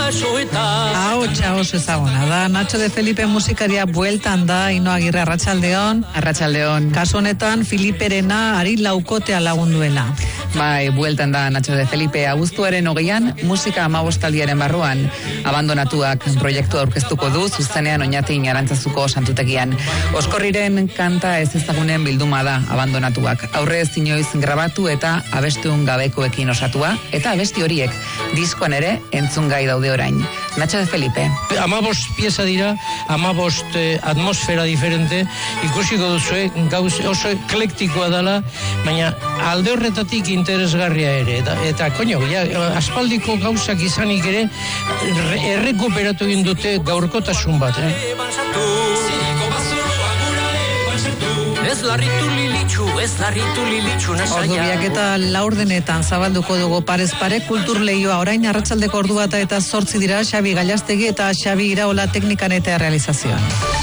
basoetan. Ahotsa oso ezaguna da. Nacho de Felipe musikaria bueltan da. Ino Agirre, arratsaldeon. Arratsaldeon. Kasu honetan Filiperena ari laukotea lagunduela. Bai, bueltan da Nacho de Felipe. Abuztuaren 20an musika 15aldiaren barruan abandonatuak proiektu aurkeztuko du zuzenean Oñatin Arantzazuko santutegian. Oskorriren kanta ez ezagunen bilduma da abandonatuak. Aurrez inoiz grabatu eta abestun gabekoekin osatua eta abesti horiek diskoan ere entzungai daude orain. Nacho de Felipe. 15 pieza dira, 15 atmosfera diferente, ikusiko duzue, oso eklektikoa dela, baina alde horretatik interesgarria ere. Eta koño, aspaldiko gauzak izanik ere, errekuperatu egin dute gaurkotasun bat. Ez larritu lilitxu nasaia. Ordubiak eta laurdenetan zabalduko dugu parez pare kultur lehioa orain arratsaldeko ordu bata eta 8 dira Xabi Gallastegi eta Xabi Iraola teknikan eta realizazioan.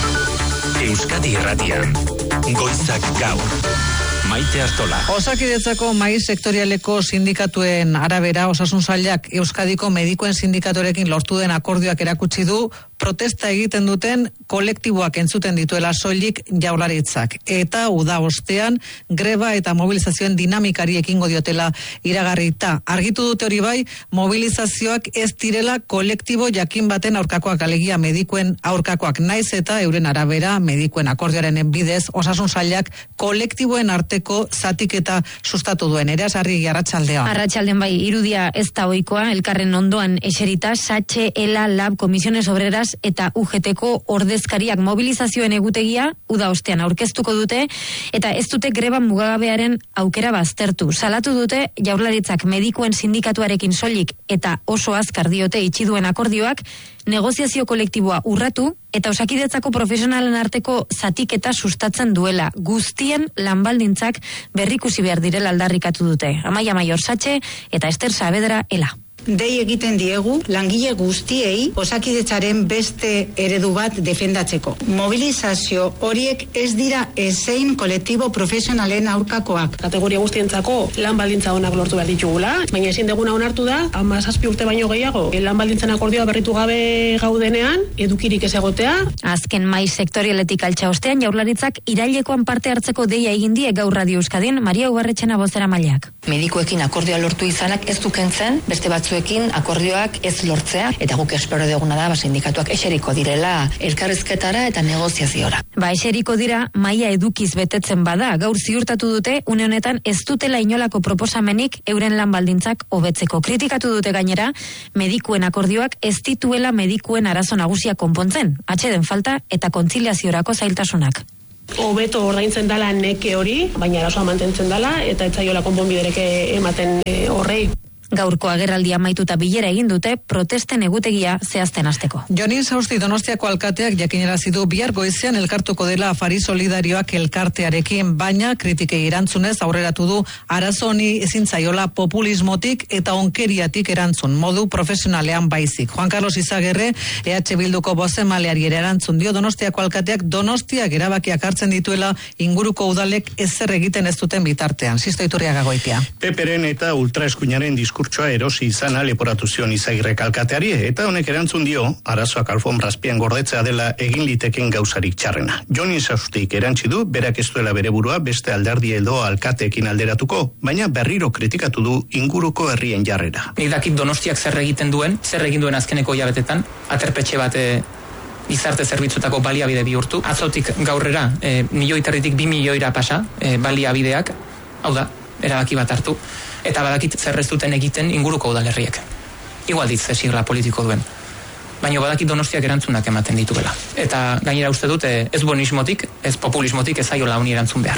Euskadi Irratian, Goizak Gaur. Maite Artola. Osakidetzako mahai sektorialeko sindikatuen arabera, Osasun Sailak Euskadiko medikuen sindikatorekin lortu den akordioak erakutsi du protesta egiten duten kolektiboak entzuten dituela soilik Jaurlaritzak. Eta uda ostean greba eta mobilizazioen dinamikari ekingo diotela iragarrita. Argitu dute hori bai, mobilizazioak ez direla kolektibo jakin baten aurkakoak, alegia medikuen aurkakoak, naiz eta euren arabera medikuen akordioaren bidez Osasun Sailak kolektiboen arteko zatiketa sustatu duen. Erasarri arratsaldean. Arratsalden bai, irudia ez da ohikoa, elkarren ondoan eserita Satxe, Ela, Lab, Komisiones Obreras eta UGTko ordezkariak mobilizazioen egutegia uda ostean aurkeztuko dute eta ez dute greba mugagabearen aukera baztertu. Salatu dute Jaurlaritzak medikuen sindikatuarekin soilik eta oso azkar diote itxi duen akordioak negoziazio kolektiboa urratu eta Osakidetzako profesionalen arteko zatiketa sustatzen duela. Guztien lanbaldintzak berrikusi behar direla aldarrikatu dute. Amaia Maior Satxe eta Ester Saavedra, Ela. Dei egiten diegu langile guztiei Osakidetzaren beste eredu bat defendatzeko. Mobilizazio horiek ez dira ezein kolektibo profesionalen aurkakoak. Kategoria guztientzako lan baldintza onak lortu behar ditugula, baina ezin deguna onartu da 17 urte baino gehiago lan baldintzen akordioa berritu gabe gaudenean edukirik ez egotea. Azken mahai sektorialetik altxa ostean Jaurlaritzak irailekoan parte hartzeko deia egin die Gaur Radio Euskadin Maria Ubarretxena bozeramaileak. Medikuekin akordioa lortu izanak ez du kentzen, beste batzuekin akordioak ez lortzea, eta guk espero duguna da sindikatuak eseriko direla elkarrizketara eta negoziaziora. Eseriko dira maila edukiz betetzen bada, gaur ziurtatu dute une honetan ez dutela inolako proposamenik euren lan baldintzak hobetzeko. Kritikatu dute gainera medikuen akordioak ez dituela medikuen arazo nagusia konpontzen, atseden falta eta kontziliaziorako zailtasunak. Hobeto ordaintzen dela neke hori, baina arazoa mantentzen dela eta etzaiola konponbiderek ematen horrei. Gaurko agerraldia amaituta bilera egin dute protesten egutegia zehazten hasteko. Jonin Sausti Donostiako alkateak jakinarazi du bihar goizean elkartuko dela Afari Solidarioak elkartearekin, baina kritikei erantzunez aurreratu du arazo honi ezin zaiola populismotik eta onkeriatik erantzun, modu profesionalean baizik. Juan Carlos Izagirre, EH Bilduko bozemaleari ere erantzun dio Donostiako alkateak Donostiak erabakiak hartzen dituela inguruko udalek ezer egiten ez duten bitartean. Sisto Iturriaga Goitia. Peperen eta ultraeskuinaren diskurtsoa erosi izana leporatu zion Izagirrek alkateari, eta honek erantzun dio arazoak alfombrazpian gordetzea dela egin liteken gauzarik txarrena. Jonin Saustik erantzi du berak ez duela bere burua beste alderdi edo alkateekin alderatuko, baina berriro kritikatu du inguruko herrien jarrera. Nik dakit Donostiak zer egin duen azkeneko hilabetetan, aterpetxe bat gizarte zerbitzutako baliabide bihurtu. Atzotik gaurrera, 1,5 milioitik 2 milioira pasa baliabideak, hau da, erabaki bat hartu, eta badakit zer ez duten egiten inguruko udalerriek. Igual ditz sigla politiko duen. Baina badakit Donostiak erantzunak ematen dituela. Eta gainera uste dut ez bonismotik, ez populismotik ez zaiola honi erantzun behar.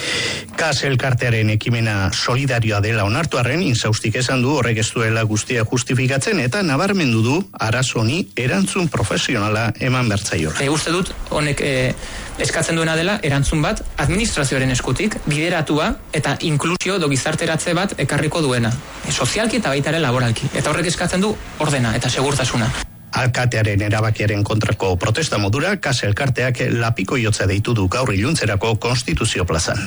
Kas elkartearen ekimena solidarioa dela onartu arren, Insaustik esan du horrek ez duela guztia justifikatzen eta nabarmendu du arazo honi erantzun profesionala eman bertzaiola. Uste dut honek eskatzen duena dela erantzun bat administrazioaren eskutik bideratua eta inklusio edo gizarteratze bat ekarriko duena. Sozialki eta baita ere laboralki. Eta horrek eskatzen du ordena eta segurtasuna. Alkatearen erabakiaren kontrako protesta modura, Kas elkarteak lapiko jotza deitu du gaur iluntzerako Konstituzio plazan.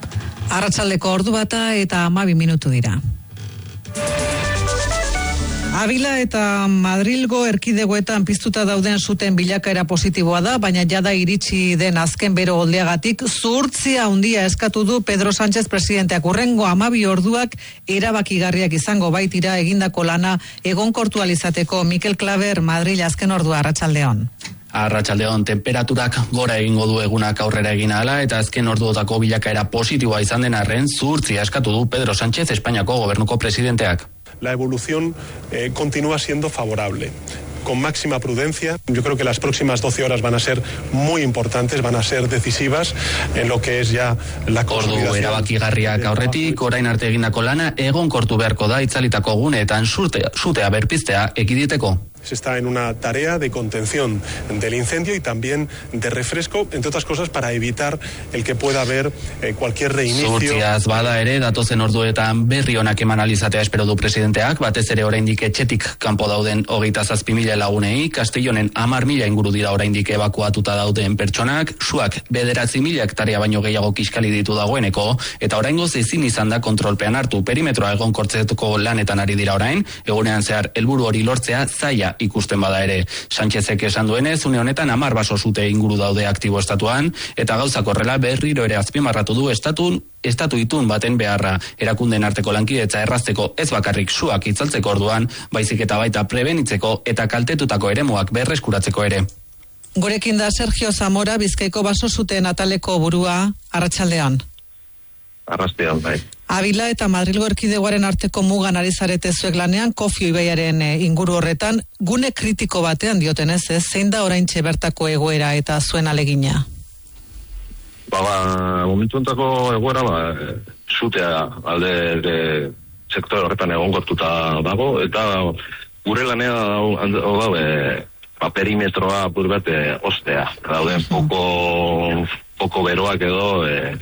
Arratsaldeko ordu bata eta 12 minutu dira. Avila eta Madrilgo erkidegoetan piztuta dauden zuten bilakaera positiboa da, baina jada iritsi den azken bero oldeagatik zuhurtzia handia eskatu du Pedro Sánchez presidenteak. Hurrengo 12 orduak erabakigarriak izango baitira egindako lana egonkortu alizateko. Mikel Klaver, Madrid, azken ordua, arratsaldeon. Arratsaldeon, temperaturak gora egingo du egunak aurrera egin ahala eta azken orduotako bilakaera positiboa izan den arren zuhurtzia eskatu du Pedro Sánchez Espainiako gobernuko presidenteak. La evolución continúa siendo favorable. Con máxima prudencia. Yo creo que las próximas 12 horas van a ser muy importantes, van a ser decisivas en lo que es ya la consolidación. Ordu erabakigarriak aurretik, orain arte egindako lana egonkortu beharko da itzalitako guneetan sutea berpiztea ekiditeko. Se está en una tarea de contención del incendio y también de refresco, entre otras cosas, para evitar el que pueda haber cualquier reinicio. Zuhurtziaz bada ere, datozen orduetan berri onak eman alizatea espero du presidenteak, batez ere oraindik etxetik kanpo dauden 27.000 lagunei, Castellonen 10.000 inguru dira oraindik ebakuatuta dauden pertsonak, suak 9.000 hektarea baino gehiago kiskali ditu dagoeneko, eta oraingoz ezin izan da kontrolpean hartu. Perimetroa egonkortzeteko lanetan ari dira orain, egunean zehar helburu hori lortzea zaila ikusten bada ere. Sánchezek esan duenez, une honetan 10 baso sute inguru daude aktibo estatuan, eta gauzak horrela berriro ere azpimarratu du estatu itun baten beharra, erakundeen arteko lankidetza errazteko ez bakarrik suak itzaltzeko orduan, baizik eta baita prebenitzeko eta kaltetutako eremuak berreskuratzeko ere. Gurekin da Sergio Zamora, Bizkaiko baso zuten ataleko burua, arratsaldean. Arrastean, bai. Avila eta Madrilgo erkidegoaren arteko mugan ari zarete zuek lanean, Kofio ibaiaren inguru horretan, gune kritiko batean diotenez, zein da oraintxe bertako egoera eta zuen alegina? Momentu ontako egoera, zutea alde sektore horretan egonkortuta dago, eta gure lanea da perimetroa burbete ostea. Dauden poko beroak edo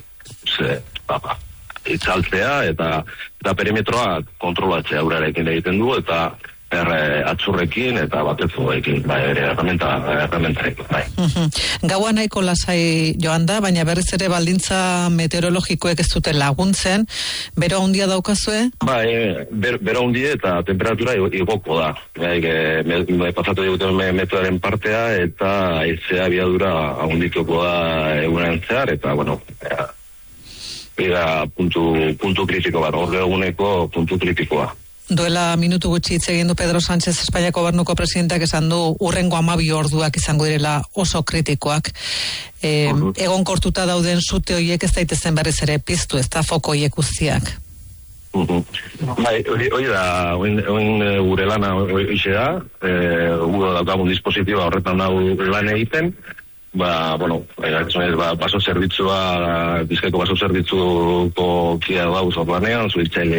itzaltzea eta perimetroa kontrolatzea urarekin egiten du eta atzurrekin eta batetzuekin, erramentarekin, bai. Gaua nahiko lasai joan da, baina berriz ere baldintza meteorologikoek ez dute laguntzen, bero handia daukazue? Bai, bero handia eta temperatura igoko da. Pasatu diguten metoaren partea eta aizea biadura handituko da egunean zehar eta, bueno, bida puntu kritiko bat, eguneko puntu kritikoa. Duela minutu gutxi hitz egin du Pedro Sánchez Espainiako gobernuko presidenteak esan du hurrengo 12 orduak izango direla oso kritikoak. Egonkortuta dauden sute horiek ez daitezen berriz ere piztu, ez da foko horiek guztiak. Bai, hori da, gure lana hoxe da, gure daukagun dispositiba horretan hau lan egiten, baso zerbitzua, Bizkaiko baso zerbitzuko kia dauz orlanean, zuitzaile